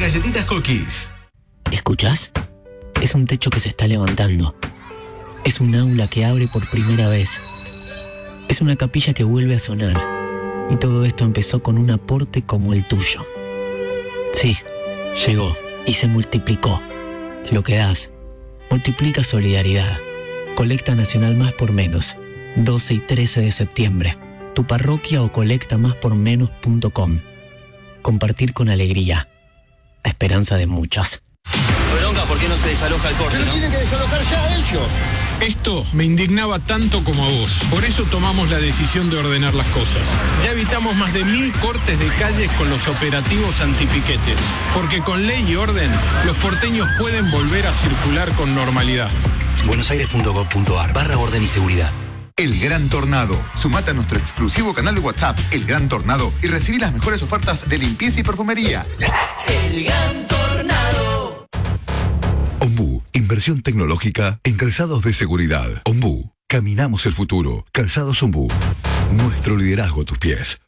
galletitas Cookies. ¿Escuchás? Es un techo que se está levantando. Es un aula que abre por primera vez. Es una capilla que vuelve a sonar. Y todo esto empezó con un aporte como el tuyo. Sí, llegó y se multiplicó. Lo que das multiplica solidaridad. Colecta Nacional Más por Menos, 12 y 13 de septiembre. Tu parroquia o colectamáspormenos.com. Compartir con alegría. La esperanza de muchos. Bronca, ¿por qué no se desaloja el corte? Pero tienen que desalojar ya ellos. Esto me indignaba tanto como a vos. Por eso tomamos la decisión de ordenar las cosas. Ya evitamos más de 1000 cortes de calles con los operativos antipiquetes. Porque con ley y orden, los porteños pueden volver a circular con normalidad. buenosaires.gov.ar/orden y seguridad. El Gran Tornado. Sumate a nuestro exclusivo canal de WhatsApp, El Gran Tornado, y recibí las mejores ofertas de limpieza y perfumería. El Gran Tornado. Ombú, inversión tecnológica en calzados de seguridad. Ombú, caminamos el futuro. Calzados Ombú, nuestro liderazgo a tus pies.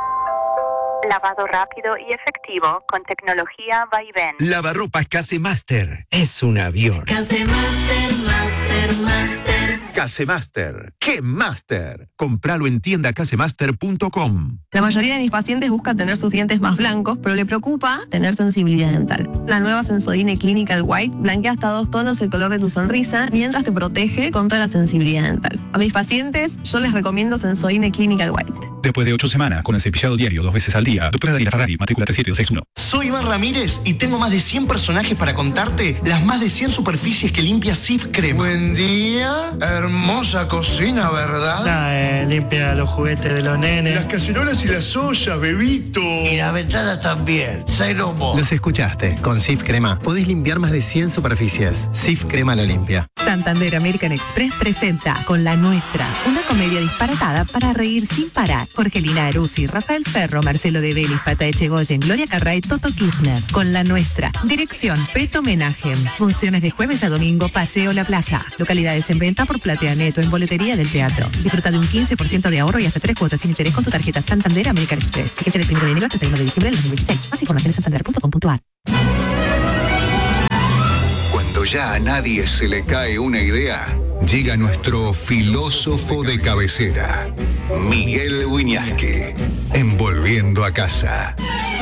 Lavado rápido y efectivo con tecnología Vaivén. Lavarropas Casemaster. Es un avión. Casemaster, Master. Casemaster. ¡Qué Master! Compralo en tiendacasemaster.com. La mayoría de mis pacientes buscan tener sus dientes más blancos, pero le preocupa tener sensibilidad dental. La nueva Sensodyne Clinical White blanquea hasta 2 tonos el color de tu sonrisa mientras te protege contra la sensibilidad dental. A mis pacientes yo les recomiendo Sensodyne Clinical White. Después de 8 semanas con el cepillado diario 2 veces al día, doctora Daniela Ferrari, matrícula 37261. Soy Iván Ramírez y tengo más de 100 personajes para contarte las más de 100 superficies que limpia Cif Crema. Buen día. Hermosa cocina, ¿verdad? Limpia los juguetes de los nenes. Las cacerolas y las ollas, bebito. Y la ventana también. Sairomo. Los escuchaste. Con Cif Crema podés limpiar más de 100 superficies. Cif Crema la limpia. Santander American Express presenta Con la Nuestra, una comedia disparatada para reír sin parar. Jorgelina Aruzzi, Rafael Ferro, Marcelo De Vélez, Pata Echegoyen, Gloria Carray, Toto Kirchner. Con la Nuestra. Dirección Peto Homenaje. Funciones de jueves a domingo, Paseo La Plaza. Localidades en venta por Platea Neto en boletería del teatro. Disfruta de un 15% de ahorro y hasta 3 cuotas sin interés con tu tarjeta Santander American Express. Que es el 1 de enero al 31 de diciembre del 2016. Más información en santander.com.ar. Cuando ya a nadie se le cae una idea, llega nuestro filósofo de cabecera, Miguel Wiñaski, en Volviendo a Casa.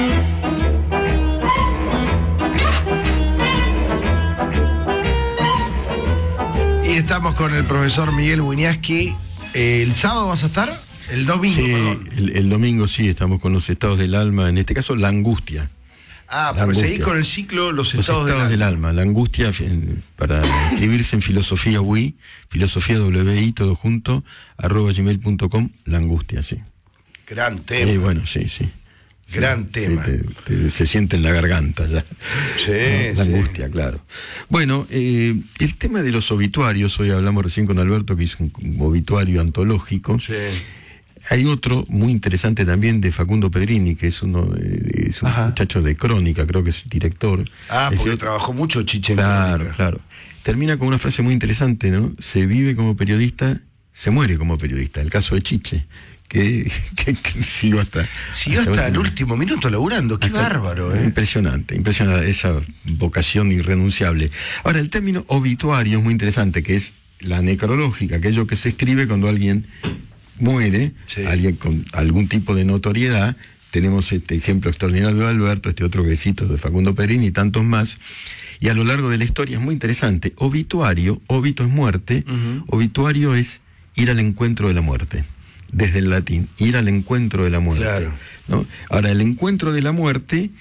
Y estamos con el profesor Miguel Wiñaski. ¿El sábado vas a estar? El domingo, sí, perdón. El domingo sí, estamos con los estados del alma, en este caso la angustia. Porque seguís con el ciclo Los estados del alma. La angustia, para inscribirse en Filosofía WI, Filosofía WI, todo junto, @gmail.com, la angustia, sí. Gran tema. Bueno, sí. Gran tema. Se siente en la garganta ya. Sí, la angustia, claro. Bueno, el tema de los obituarios, hoy hablamos recién con Alberto, que hizo un obituario antológico. Sí. Hay otro muy interesante también de Facundo Pedrini, que es un muchacho de crónica, creo que es director. Porque trabajó mucho Chiche en crónica. Claro. Termina con una frase muy interesante, ¿no? Se vive como periodista, se muere como periodista. El caso de Chiche, que siguió hasta el último minuto laburando. Qué bárbaro, ¿eh? Impresionante esa vocación irrenunciable. Ahora, el término obituario es muy interesante, que es la necrológica, aquello que se escribe cuando alguien muere, alguien con algún tipo de notoriedad. Tenemos este ejemplo extraordinario de Alberto, este otro quesito de Facundo Pedrini y tantos más. Y a lo largo de la historia es muy interesante. Obituario, obito es muerte, obituario es ir al encuentro de la muerte. Desde el latín, ir al encuentro de la muerte. Claro. ¿No? Ahora, el encuentro de la muerte,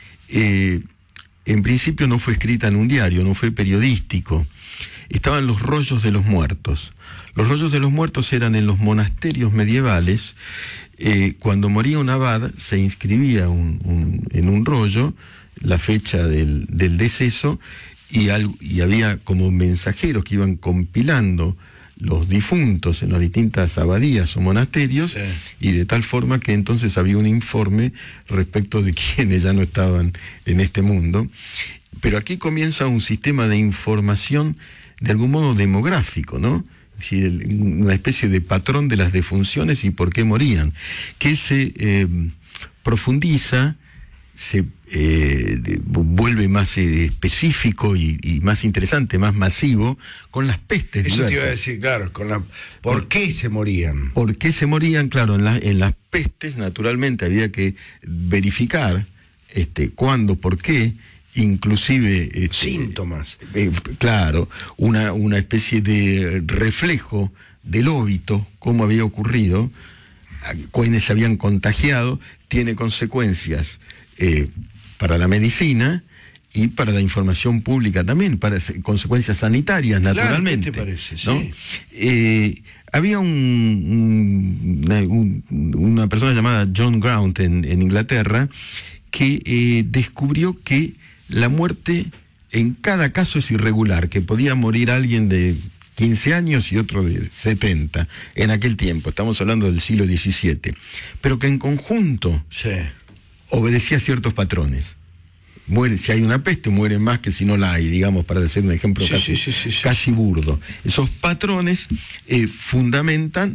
en principio no fue escrita en un diario, no fue periodístico. Estaban los rollos de los muertos. Los rollos de los muertos eran en los monasterios medievales. Cuando moría un abad, se inscribía en un rollo la fecha del deceso y había como mensajeros que iban compilando los difuntos en las distintas abadías o monasterios, y de tal forma que entonces había un informe respecto de quienes ya no estaban en este mundo. Pero aquí comienza un sistema de información de algún modo demográfico, ¿no? Es decir, una especie de patrón de las defunciones y por qué morían, que se profundiza se vuelve más específico y más interesante, más masivo, con las pestes Eso diversas. te iba a decir, claro, ¿por qué se morían? ¿Por qué se morían? Claro, en las pestes, naturalmente, había que verificar cuándo, por qué, inclusive síntomas. Claro, una especie de reflejo del óbito, cómo había ocurrido, quienes se habían contagiado, tiene consecuencias para la medicina y para la información pública también, para consecuencias sanitarias, naturalmente. Claro, ¿qué te parece? ¿no? Sí. Había una persona llamada John Graunt en Inglaterra que descubrió que la muerte en cada caso es irregular, que podía morir alguien de 15 años y otro de 70 en aquel tiempo, estamos hablando del siglo XVII, pero que en conjunto obedecía a ciertos patrones. Si hay una peste, mueren más que si no la hay, digamos, para decir un ejemplo casi burdo. Esos patrones fundamentan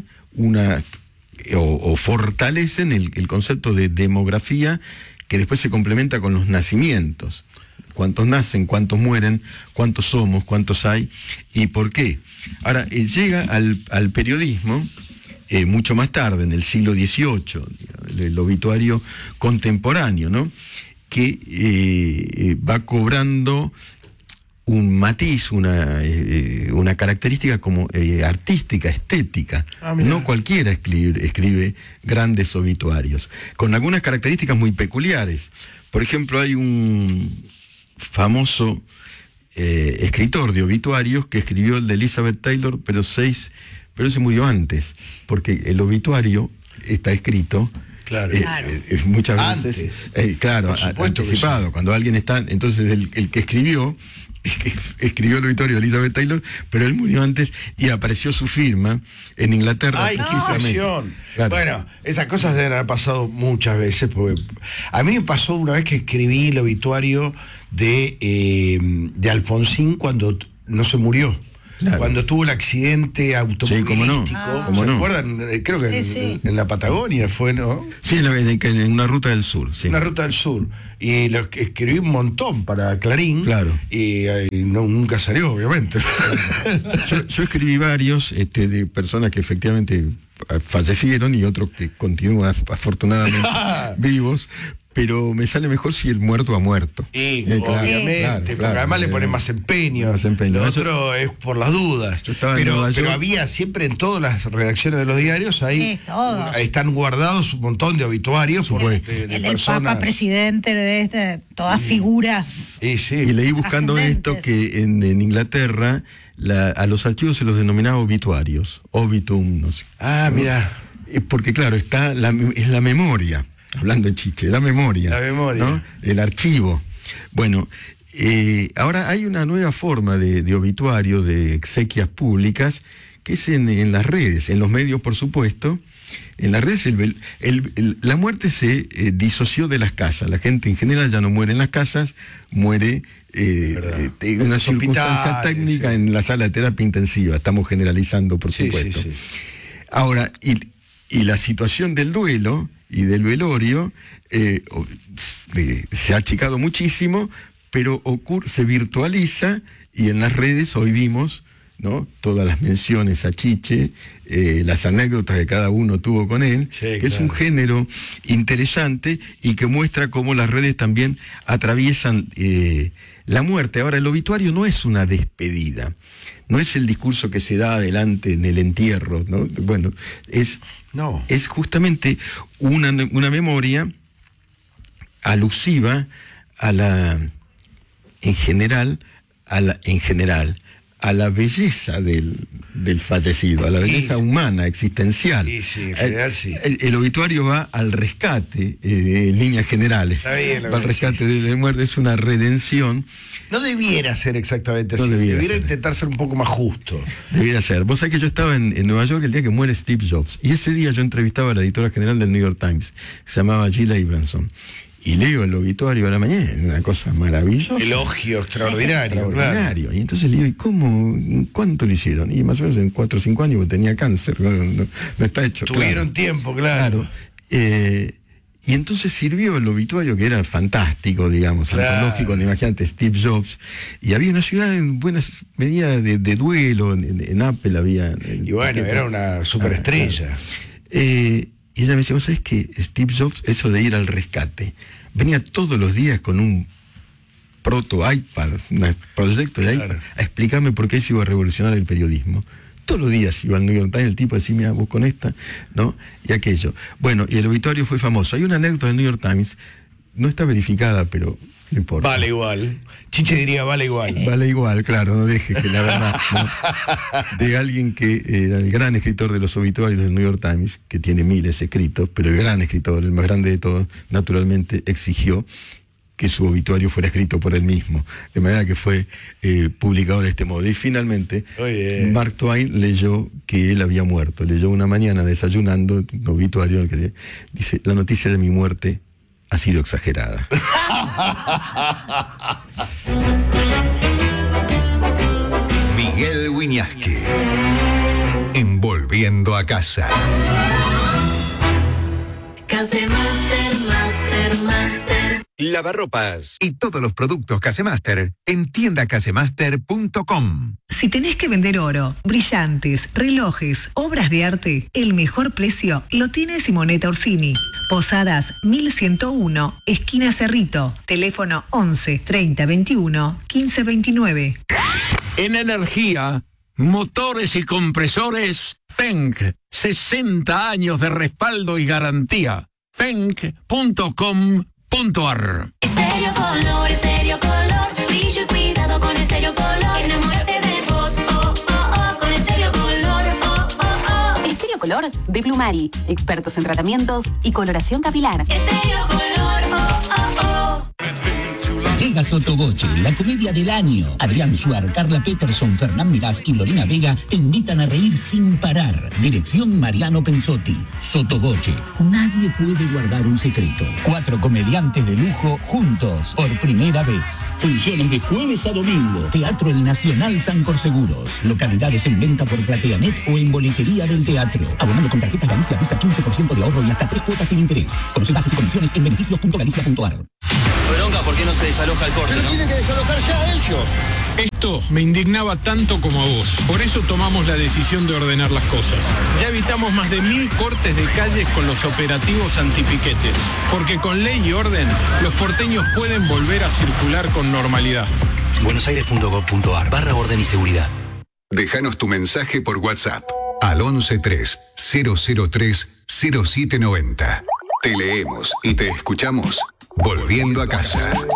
o fortalecen el concepto de demografía, que después se complementa con los nacimientos. Cuántos nacen, cuántos mueren, cuántos somos, cuántos hay y por qué. Ahora, llega al periodismo mucho más tarde, en el siglo XVIII, el obituario contemporáneo, ¿no? Que va cobrando un matiz, una característica como artística, estética. No cualquiera escribe grandes obituarios, con algunas características muy peculiares. Por ejemplo, hay un famoso escritor de obituarios que escribió el de Elizabeth Taylor, pero se murió antes, porque el obituario está escrito muchas veces anticipado. Cuando alguien está, entonces el que escribió el obituario de Elizabeth Taylor, pero él murió antes y apareció su firma en Inglaterra. ¡Ay, qué impresión! Bueno, esas cosas deben haber pasado muchas veces, porque a mí me pasó una vez que escribí el obituario de Alfonsín cuando no se murió. Claro. Cuando tuvo el accidente automovilístico, ¿se acuerdan? Creo que en la Patagonia fue, ¿no? Sí, en una ruta del sur. Sí. Una ruta del sur. Y lo escribí un montón para Clarín. Claro. Y nunca salió, obviamente. Yo escribí varios de personas que efectivamente fallecieron y otros que continúan afortunadamente vivos. Pero me sale mejor si el muerto ha muerto. Obviamente, porque además le ponen más empeño. Lo otro es por las dudas. Pero había siempre en todas las redacciones de los diarios, ahí están guardados un montón de obituarios de personas. Papa, presidente, todas figuras. Y leí buscando esto que en Inglaterra a los archivos se los denominaba obituarios, obitum, no sé. Mira. Porque claro, es la memoria. Hablando de Chiche, la memoria. ¿No? El archivo. Bueno, ahora hay una nueva forma de obituario, de exequias públicas, que es en las redes, en los medios, por supuesto. En las redes la muerte se disoció de las casas. La gente en general ya no muere en las casas, muere en una circunstancia técnica en la sala de terapia intensiva. Estamos generalizando, por supuesto. Sí. Ahora, y la situación del duelo y del velorio se ha achicado muchísimo, pero se virtualiza, y en las redes hoy vimos, ¿no?, todas las menciones a Chiche, las anécdotas que cada uno tuvo con él, que es un género interesante y que muestra cómo las redes también atraviesan la muerte. Ahora, el obituario no es una despedida, no es el discurso que se da adelante en el entierro, ¿no? Bueno, es justamente una memoria alusiva en general a la belleza del fallecido, a la belleza humana, existencial. En general, sí. El obituario va al rescate, en líneas generales. Va al rescate de la muerte, es una redención. No debiera ser exactamente así. Debiera intentar ser un poco más justo. Debiera ser. Vos sabés que yo estaba en Nueva York el día que muere Steve Jobs, y ese día yo entrevistaba a la editora general del New York Times, que se llamaba Jill Abramson. Y leo el obituario a la mañana, una cosa maravillosa. Elogio extraordinario. Claro. Y entonces le digo, ¿y cómo? ¿Cuánto lo hicieron? Y más o menos en 4 o 5 años, porque tenía cáncer, no está hecho. Tuvieron tiempo, claro. Y entonces sirvió el obituario, que era fantástico, digamos, antológico, imagínate, Steve Jobs. Y había una ciudad en buenas medidas de duelo, en Apple había... Y bueno, era una superestrella. Y ella me decía, ¿vos sabés que Steve Jobs, eso de ir al rescate, venía todos los días con un proto iPad, un proyecto de iPad, a explicarme por qué se iba a revolucionar el periodismo? Todos los días iba al New York Times el tipo decía, mira, vos con esta, ¿no? Y aquello. Bueno, y el obituario fue famoso. Hay una anécdota del New York Times, no está verificada, pero no importa. Vale igual. Chiche diría, vale igual. Vale igual, claro, no deje que la verdad, ¿no? De alguien que era el gran escritor de los obituarios del New York Times, que tiene miles escritos, pero el gran escritor, el más grande de todos, naturalmente exigió que su obituario fuera escrito por él mismo, de manera que fue publicado de este modo. Y finalmente, Mark Twain leyó que él había muerto, leyó una mañana desayunando un obituario en el que dice, la noticia de mi muerte ha sido exagerada. Miguel Wiñaski, en Volviendo a Casa. Casemaster, Master. Lavarropas y todos los productos Casemaster en tiendacasemaster.com. Si tenés que vender oro, brillantes, relojes, obras de arte, el mejor precio lo tiene Simonetta Orsini. Posadas 1101, esquina Cerrito. Teléfono 11 30 21 15 29. En energía, motores y compresores, Fenk. 60 años de respaldo y garantía. Fenk.com.ar. Estéreo color, brillo y cuidado con Estéreo Color. Enamórate de vos, con Estéreo Color, Estéreo Color de Plumari, expertos en tratamientos y coloración capilar. Estéreo Color, Llega Sotoboche, la comedia del año. Adrián Suar, Carla Peterson, Fernán Mirás y Lorena Vega te invitan a reír sin parar. Dirección Mariano Pensotti. Sotoboche, nadie puede guardar un secreto. 4 comediantes de lujo juntos por primera vez. Funciones de jueves a domingo. Teatro El Nacional San Corseguros. Localidades en venta por PlateaNet o en boletería del teatro. Abonando con tarjetas Galicia Visa 15% de ahorro y hasta 3 cuotas sin interés. Conoce bases y condiciones en beneficios.galicia.ar. Bronca, ¿por qué no se desaloja el corte? Pero tienen que desalojar ya ellos. Esto me indignaba tanto como a vos. Por eso tomamos la decisión de ordenar las cosas. Ya evitamos más de 1000 cortes de calles con los operativos antipiquetes. Porque con ley y orden, los porteños pueden volver a circular con normalidad. buenosaires.gov.ar/orden y seguridad. Déjanos tu mensaje por WhatsApp al 113 003 0790. Te leemos y te escuchamos Volviendo a Casa.